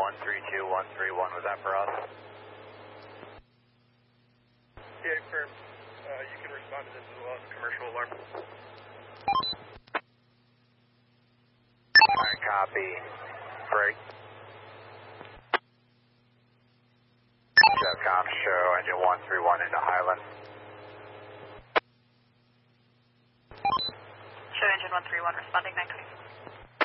132131, was that for us? Yeah, confirmed. You can respond to this as well as a commercial alarm. Alright, copy. Break. Cops show engine 131 into Highland. Show engine 131 responding 925.